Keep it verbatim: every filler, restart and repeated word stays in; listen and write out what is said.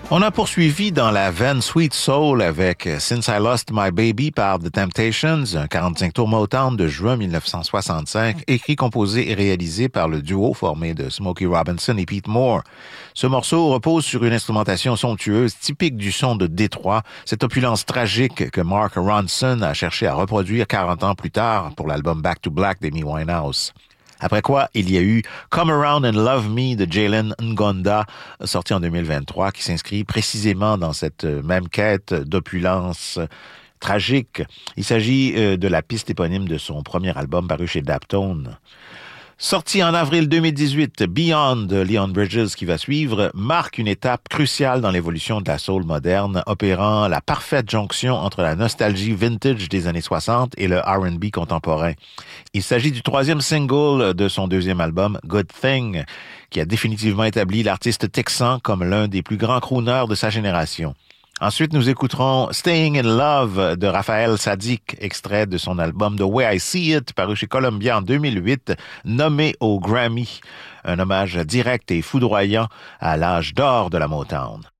On a poursuivi dans la veine Sweet Soul avec Since I Lost My Baby par The Temptations, un quarante-cinq tours Motown de juin dix-neuf cent soixante-cinq, écrit, composé et réalisé par le duo formé de Smokey Robinson et Pete Moore. Ce morceau repose sur une instrumentation somptueuse typique du son de Détroit, cette opulence tragique que Mark Ronson a cherché à reproduire quarante ans plus tard pour l'album Back to Black d'Amy Winehouse. Après quoi, il y a eu Come Around and Love Me de Jalen Ngonda, sorti en deux mille vingt-trois, qui s'inscrit précisément dans cette même quête d'opulence tragique. Il s'agit de la piste éponyme de son premier album paru chez Daptone. Sorti en avril deux mille dix-huit, Beyond de Leon Bridges qui va suivre marque une étape cruciale dans l'évolution de la soul moderne, opérant la parfaite jonction entre la nostalgie vintage des années soixante et le R and B contemporain. Il s'agit du troisième single de son deuxième album, Good Thing, qui a définitivement établi l'artiste texan comme l'un des plus grands crooners de sa génération. Ensuite, nous écouterons Staying in Love de Raphaël Saadiq, extrait de son album The Way I See It, paru chez Columbia en deux mille huit, nommé au Grammy. Un hommage direct et foudroyant à l'âge d'or de la Motown.